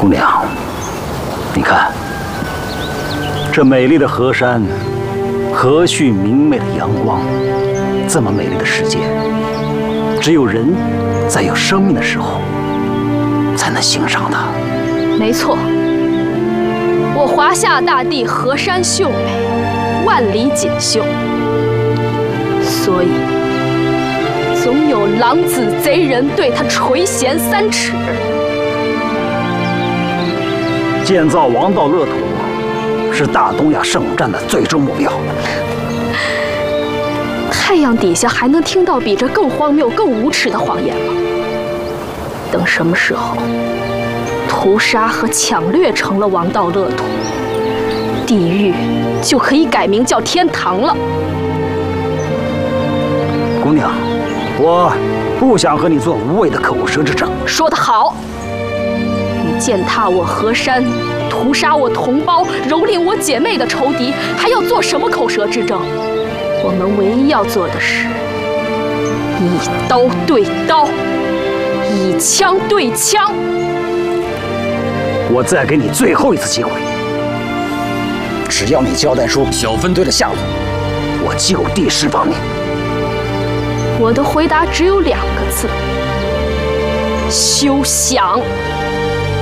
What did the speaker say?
姑娘，你看，这美丽的河山，和煦明媚的阳光，这么美丽的世界，只有人在有生命的时候，才能欣赏它。 没错，我华夏大地河山秀美，万里锦绣，所以总有狼子贼人对它垂涎3尺。 建造王道乐土是大东亚圣母战的最终目标。 太阳底下还能听到比这更荒谬、更无耻的谎言吗？等什么时候，屠杀和抢掠成了王道乐土，地狱就可以改名叫天堂了。 姑娘，我不想和你做无谓的口舌之争。 说得好！你践踏我河山，屠杀我同胞，蹂躏我姐妹的仇敌，还要做什么口舌之争？我们唯一要做的是以刀对刀，以枪对枪。 我再给你最后一次机会，只要你交代出小分队的下落，我就地释放你。 我的回答只有2个字：休想。